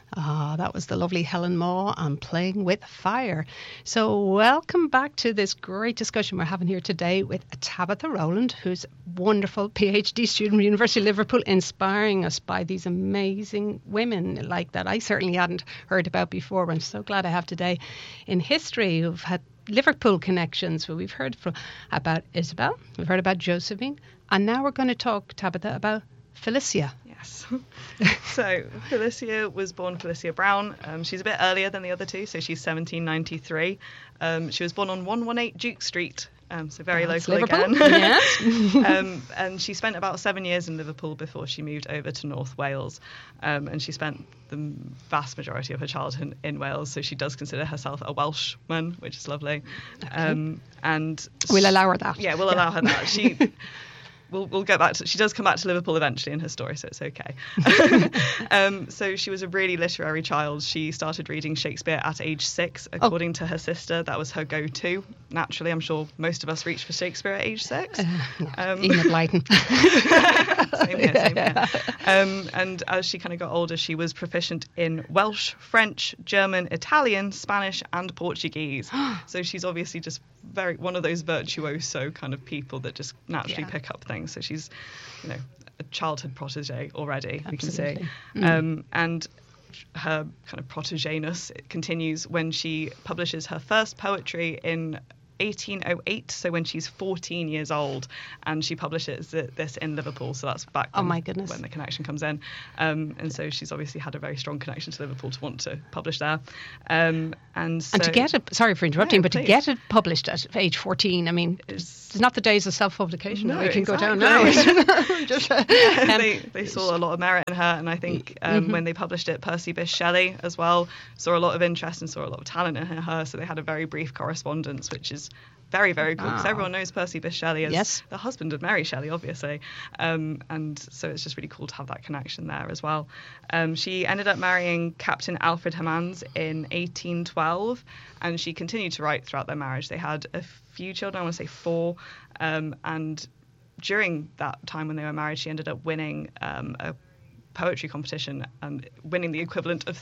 Ah, that was the lovely Helen Maw and Playing with Fire. So welcome back to this great discussion we're having here today with Tabitha Rowland, who's a wonderful PhD student from University of Liverpool, inspiring us by these amazing women like that I certainly hadn't heard about before. I'm so glad I have today in history who've had Liverpool connections. Well, we've heard about Isabel, we've heard about Josephine, and now we're going to talk, Tabitha, about Felicia. Yes. So Felicia was born Felicia Brown. She's a bit earlier than the other two, so she's 1793. She was born on 118 Duke Street, so very local Liverpool. again. Yes. And she spent about 7 years in Liverpool before she moved over to North Wales. And she spent the vast majority of her childhood in Wales, so she does consider herself a Welshman, which is lovely. Okay. And We'll allow her that. Yeah, we'll allow her that. We'll get back to. She does come back to Liverpool eventually in her story, so it's okay. So she was a really literary child. She started reading Shakespeare at age 6, according to her sister. That was her go-to. Naturally, I'm sure most of us reached for Shakespeare at age 6. Enid Blyton. Same here. And as she kind of got older, she was proficient in Welsh, French, German, Italian, Spanish, and Portuguese. So she's obviously just one of those virtuoso kind of people that just naturally pick up things. So she's, a childhood protege already, we can say. And her kind of protégé-ness continues when she publishes her first poetry in 1808, so when she's 14 years old, and she publishes this in Liverpool, so that's back when, my goodness, when the connection comes in. And so she's obviously had a very strong connection to Liverpool to want to publish there. And to get it, sorry for interrupting, but please. To get it published at age 14, I mean, it's not the days of self-publication that we can go down now. They saw a lot of merit in her, and I think when they published it, Percy Bysshe Shelley as well saw a lot of interest and saw a lot of talent in her, so they had a very brief correspondence, which is very, very cool, because everyone knows Percy Bysshe Shelley as the husband of Mary Shelley, obviously. And so it's just really cool to have that connection there as well. She ended up marrying Captain Alfred Hamans in 1812, and she continued to write throughout their marriage. They had a few children, I want to say 4, and during that time when they were married, she ended up winning a poetry competition and winning the equivalent of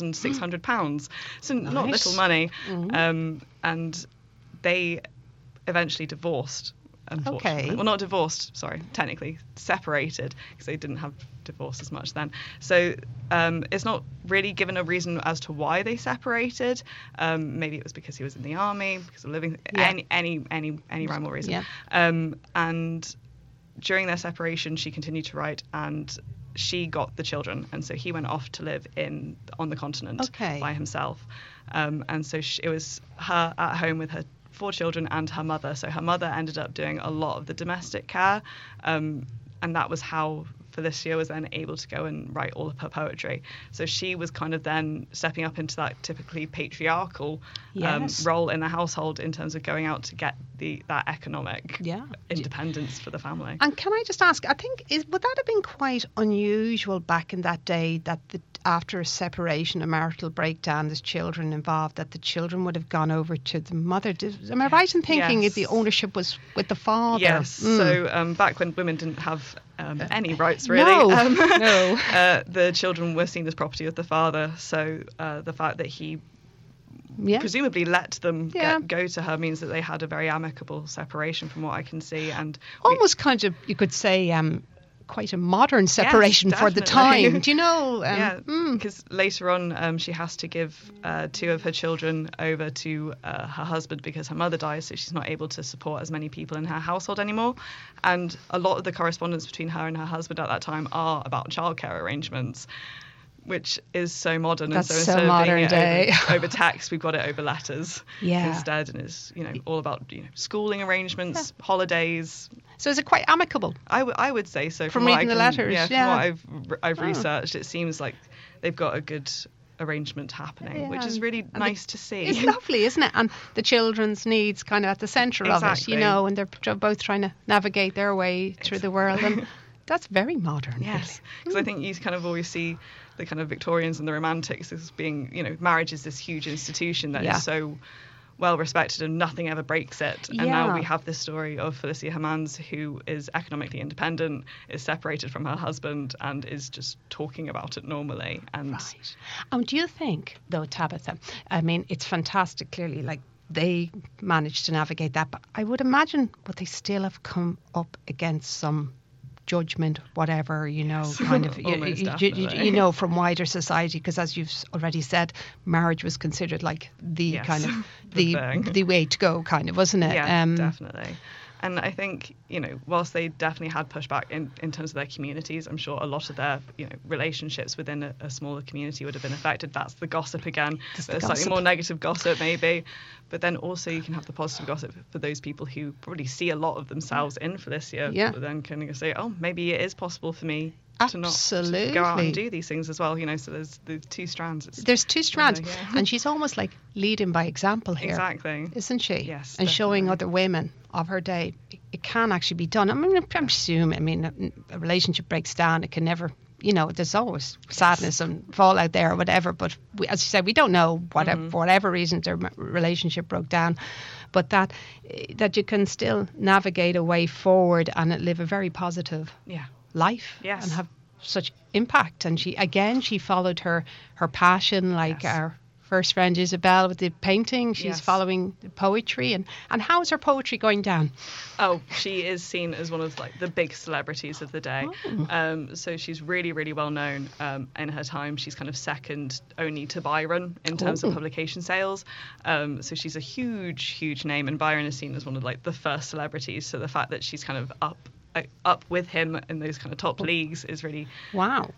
£3,600. So not little money. And they eventually divorced, unfortunately. Well, not divorced, sorry, technically separated, because they didn't have divorce as much then. So it's not really given a reason as to why they separated. Maybe it was because he was in the army, because of living, any rhyme or reason. And during their separation, she continued to write, and she got the children, and so he went off to live on the continent by himself. And so it was her at home with her 4 children and her mother. So her mother ended up doing a lot of the domestic care, and that was how Felicia was then able to go and write all of her poetry. So she was kind of then stepping up into that typically patriarchal role in the household in terms of going out to get that economic independence for the family. And can I just ask, I think, would that have been quite unusual back in that day, that after a separation, a marital breakdown, there's children involved, that the children would have gone over to the mother? Am I right in thinking the ownership was with the father? Yes. So back when women didn't have any rights, really. No. The children were seen as property of the father. So the fact that he presumably let them go to her means that they had a very amicable separation, from what I can see. And almost kind of, you could say, quite a modern separation for the time. Do you know? Because later on she has to give 2 of her children over to her husband because her mother dies, so she's not able to support as many people in her household anymore. And a lot of the correspondence between her and her husband at that time are about childcare arrangements, which is so modern. That's and so so instead modern of being day. over text, we've got it over letters instead, and it's all about schooling arrangements, holidays. So is it quite amicable? I would say so. From reading the letters, from what I've researched, it seems like they've got a good arrangement happening, which is really nice to see. It's lovely, isn't it? And the children's needs kind of at the centre of it, and they're both trying to navigate their way through the world, and that's very modern. Yes, because I think you kind of always see the kind of Victorians and the Romantics as being, marriage is this huge institution that is so well respected and nothing ever breaks it. And Yeah. now we have this story of Felicia Hermans, who is economically independent, is separated from her husband, and is just talking about it normally. And Right. Do you think, though, Tabitha, I mean, it's fantastic, clearly, like they managed to navigate that, but I would imagine would they still have come up against some judgment, whatever, you know, kind of, Almost you know, from wider society, because as you've already said, marriage was considered like the Yes, kind of the thing. the way to go, kind of, wasn't it? Yeah, definitely. And I think, you know, whilst they definitely had pushback in terms of their communities, I'm sure a lot of their, you know, relationships within a smaller community would have been affected. That's the gossip again. the Slightly gossip. more negative gossip maybe. But then also you can have the positive gossip for those people who probably see a lot of themselves in Felicia. Yeah. But then kind of say, oh, maybe it is possible for me to not Absolutely. to go out and do these things as well. You know, so there's the two strands. There's two strands, yeah. and she's almost like leading by example here. Exactly. Isn't she? Yes, And showing definitely. other women of her day it can actually be done. I mean, I'm assuming, I mean, a relationship breaks down, it can never, you know, there's always sadness and fallout there or whatever, but we, as you said, we don't know whatever, for whatever reason their relationship broke down, but that you can still navigate a way forward and live a very positive Yeah. life. Yes. And have such impact. And she followed her passion, like Yes. our first friend Isabel with the painting. She's Yes. following the poetry. And how's her poetry going down? Oh, she is seen as one of like the big celebrities of the day. So she's really, really well known in her time. She's kind of second only to Byron in terms of publication sales. So she's a huge, huge name, and Byron is seen as one of like the first celebrities. So the fact that she's kind of up with him in those kind of top leagues is really Wow.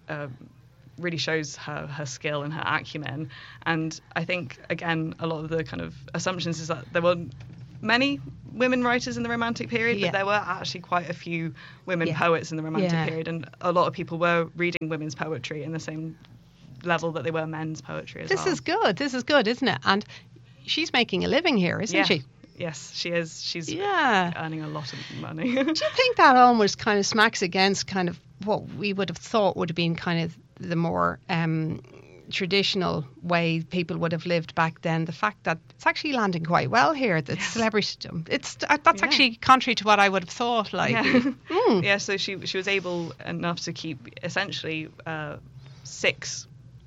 really shows her skill and her acumen. And I think, again, a lot of the kind of assumptions is that there were many women writers in the Romantic period, Yeah. but there were actually quite a few women Yeah. poets in the Romantic Yeah. period, and a lot of people were reading women's poetry in the same level that they were men's poetry as well. This is good, isn't it? And she's making a living here, isn't Yeah. she? Yes, she is. She's Yeah. earning a lot of money. Do you think that almost kind of smacks against kind of what we would have thought would have been kind of the more traditional way people would have lived back then? The fact that it's actually landing quite well here, that celebrity, that's actually contrary to what I would have thought. Like, Yeah. Yeah, so she was able enough to keep essentially six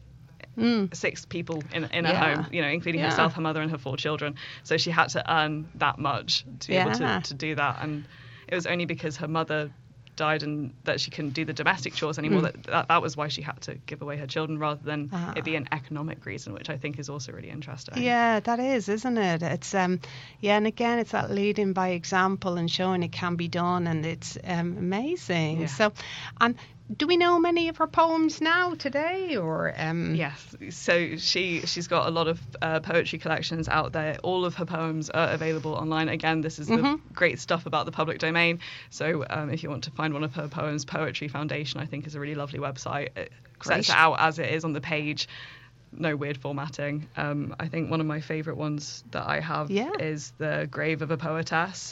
people in her Yeah. home, you know, including Yeah. herself, her mother, and her 4 children. So she had to earn that much to be able Yeah. to do that. And it was only because her mother died and that she couldn't do the domestic chores anymore that was why she had to give away her children, rather than it be an economic reason, which I think is also really interesting. Yeah, that is, isn't it? It's yeah, and again, it's that leading by example and showing it can be done, and it's amazing. Yeah. So, and do we know many of her poems now today, or Yes, so she's got a lot of poetry collections out there. All of her poems are available online. Again, this is the great stuff about the public domain. So if you want to find one of her poems, Poetry Foundation, I think, is a really lovely website. It sets it out as it is on the page. No weird formatting. I think one of my favourite ones that I have is The Grave of a Poetess.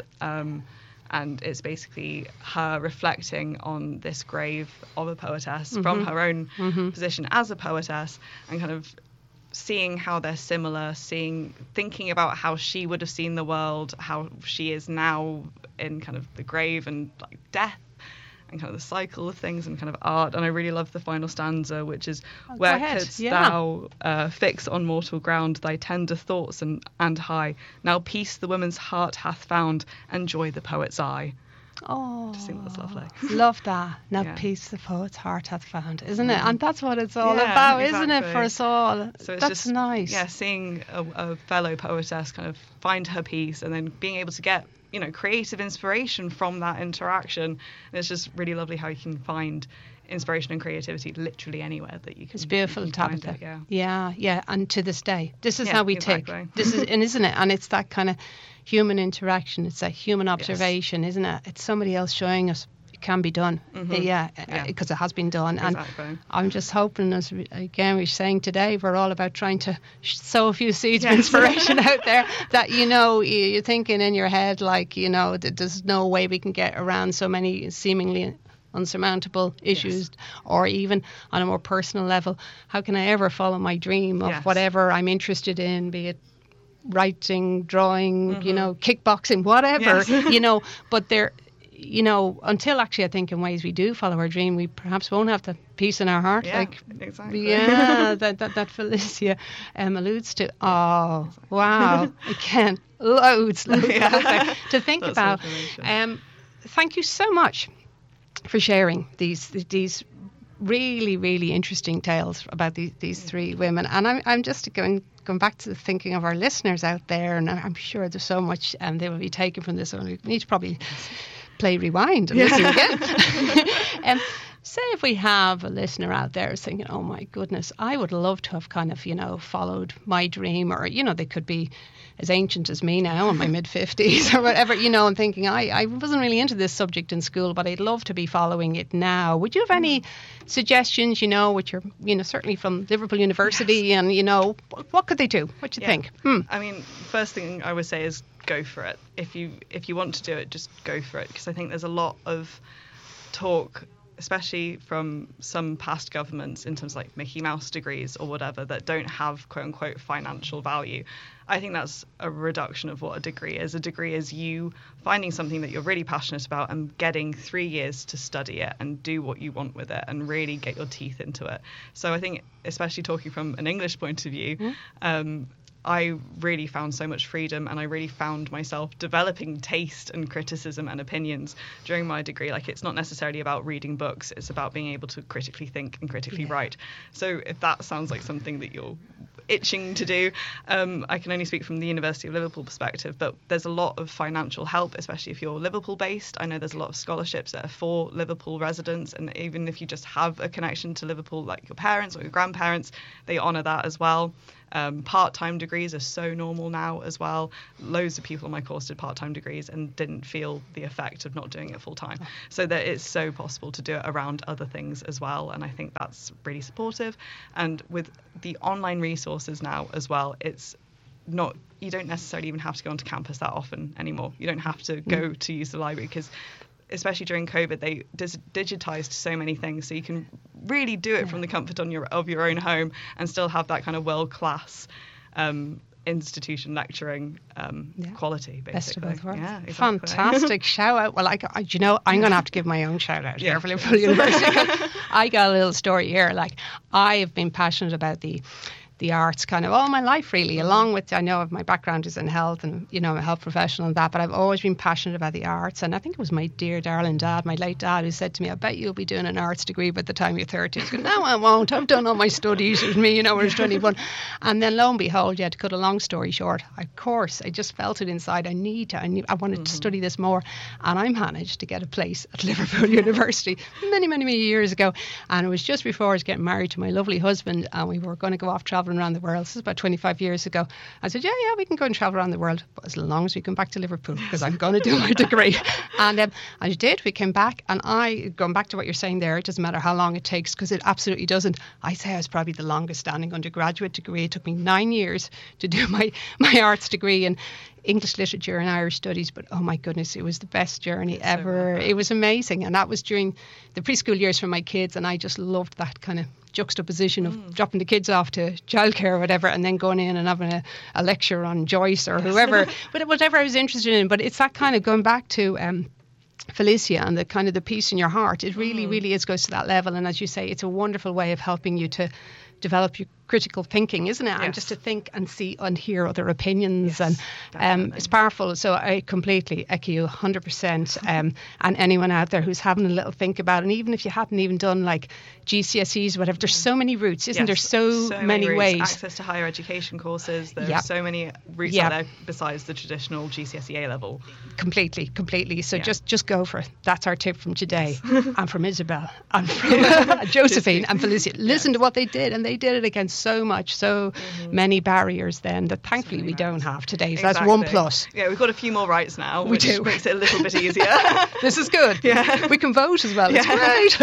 And it's basically her reflecting on this grave of a poetess from her own position as a poetess, and kind of seeing how they're similar, thinking about how she would have seen the world, how she is now in kind of the grave and like death, and kind of the cycle of things and kind of art. And I really love the final stanza, which is, where couldst thou fix on mortal ground thy tender thoughts and high? Now peace the woman's heart hath found, and joy the poet's eye. Oh, I just think that's lovely. Love that. Now peace the poet's heart hath found, isn't it? And that's what it's all about, isn't it, for us all? So it's that's just nice. Yeah, seeing a fellow poetess kind of find her peace, and then being able to get, you know, creative inspiration from that interaction. And it's just really lovely how you can find inspiration and creativity literally anywhere that you can. It's beautiful, Tabitha. Yeah. And to this day, this is how we tick. This is, and isn't it? And it's that kind of human interaction. It's that human observation, isn't it? It's somebody else showing us it can be done. Because it has been done. Exactly. And I'm just hoping, as we're saying today, we're all about trying to sow a few seeds of inspiration out there, that, you know, you're thinking in your head, like, you know, that there's no way we can get around so many seemingly unsurmountable issues, or even on a more personal level, how can I ever follow my dream of whatever I'm interested in, be it writing, drawing, kickboxing, whatever, Yes. but they're, until actually I think in ways we do follow our dream, we perhaps won't have the peace in our heart. Yeah, exactly. Yeah, that Felicia alludes to. Oh, wow. Again, loads Yeah. to think Lots of about. information. Thank you so much for sharing these really, really interesting tales about these three women. And I'm just going back to thinking of our listeners out there, and I'm sure there's so much they will be taken from this. We need to probably play rewind and listen again. Say if we have a listener out there thinking, oh my goodness, I would love to have kind of, followed my dream, or, they could be as ancient as me now in my mid-50s or whatever, and thinking I wasn't really into this subject in school, but I'd love to be following it now. Would you have any suggestions, which are, certainly from Liverpool University, Yes. and, what could they do? What do you think? I mean, first thing I would say is go for it. If you want to do it, just go for it, because I think there's a lot of talk, especially from some past governments, in terms of like Mickey Mouse degrees or whatever, that don't have quote unquote financial value. I think that's a reduction of what a degree is. A degree is you finding something that you're really passionate about and getting 3 years to study it and do what you want with it and really get your teeth into it. So I think, especially talking from an English point of view, I really found so much freedom, and I really found myself developing taste and criticism and opinions during my degree. Like, it's not necessarily about reading books, it's about being able to critically think and critically write. So if that sounds like something that you're itching to do, I can only speak from the University of Liverpool perspective, but there's a lot of financial help, especially if you're Liverpool based. I know there's a lot of scholarships that are for Liverpool residents, and even if you just have a connection to Liverpool, like your parents or your grandparents, they honour that as well. Part-time degrees are so normal now as well. Loads of people on my course did part-time degrees and didn't feel the effect of not doing it full-time. So that it's so possible to do it around other things as well, and I think that's really supportive. And with the online resources now as well, it's not, you don't necessarily even have to go onto campus that often anymore. You don't have to go to use the library, because especially during COVID, they digitized so many things, so you can really do it from the comfort of your own home and still have that kind of world-class institution lecturing quality, basically. Best of both worlds. Yeah, exactly. Fantastic shout out. Well, I'm going to have to give my own shout out here for Liverpool University. I got a little story here. Like, I have been passionate about the arts kind of all my life, really, along with, I know my background is in health, and I'm a health professional and that, but I've always been passionate about the arts. And I think it was my dear darling dad, my late dad, who said to me, I bet you'll be doing an arts degree by the time you're 30. I was going, no, I won't. I've done all my studies with me, when I was 21. And then lo and behold, to cut a long story short, of course, I just felt it inside. I wanted to study this more. And I managed to get a place at Liverpool University many, many, many years ago. And it was just before I was getting married to my lovely husband, and we were going to go off travelling around the world. This is about 25 years ago. I said, yeah, we can go and travel around the world, but as long as we come back to Liverpool, because I'm going to do my degree. And I did. We came back, and going back to what you're saying there, it doesn't matter how long it takes, because it absolutely doesn't. I say I was probably the longest standing undergraduate degree. It took me 9 years to do my arts degree in English literature and Irish studies, but oh my goodness, it was the best journey ever. It was amazing, and that was during the preschool years for my kids, and I just loved that kind of juxtaposition of dropping the kids off to childcare or whatever, and then going in and having a lecture on Joyce or whoever, but whatever I was interested in. But it's that kind of going back to Felicia and the kind of the peace in your heart. It really, really goes to that level. And as you say, it's a wonderful way of helping you to develop your critical thinking, isn't it? Yes. And just to think and see and hear other opinions. Yes, and it's powerful. So I completely echo you 100%. And anyone out there who's having a little think about it, and even if you hadn't even done like GCSEs or whatever, there's so many routes, isn't there? So many routes. ways. Access to higher education courses. There are so many routes out there besides the traditional GCSE A level. Completely. So just go for it. That's our tip from today. And from Isabel and from Josephine and Felicia. Listen to what they did, and they did it against so many barriers then that thankfully we don't have today. So that's one plus. Yeah, we've got a few more rights now, which makes it a little bit easier. This is good. Yeah. We can vote as well. It's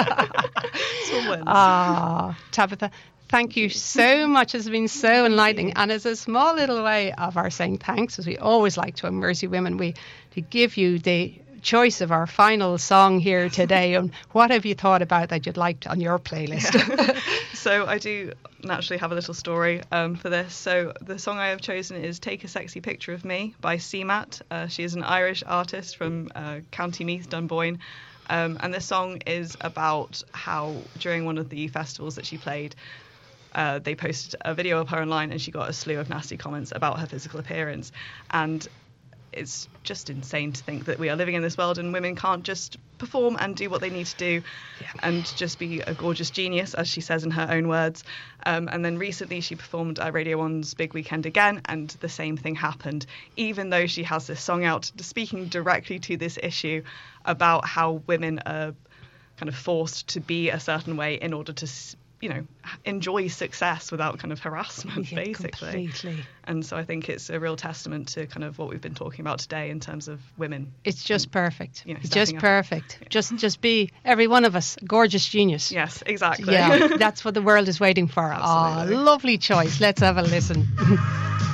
great. Tabitha, thank you so much. It's been so enlightening. And as a small little way of our saying thanks, as we always like to Mercy Women, to give you the choice of our final song here today. And what have you thought about that you'd like on your playlist? So I do naturally have a little story for this. So the song I have chosen is Take a Sexy Picture of Me by CMAT. She is an Irish artist from County Meath, Dunboyne. And this song is about how during one of the festivals that she played, they posted a video of her online and she got a slew of nasty comments about her physical appearance. And it's just insane to think that we are living in this world and women can't just perform and do what they need to do and just be a gorgeous genius, as she says in her own words. And then recently she performed at Radio 1's Big Weekend again, and the same thing happened, even though she has this song out speaking directly to this issue about how women are kind of forced to be a certain way in order to, enjoy success without kind of harassment, basically. Completely. And so I think it's a real testament to kind of what we've been talking about today in terms of women. It's just perfect. It's just perfect. Just be, every one of us, gorgeous genius. Yes, exactly. Yeah, that's what the world is waiting for. Absolutely. Lovely choice. Let's have a listen.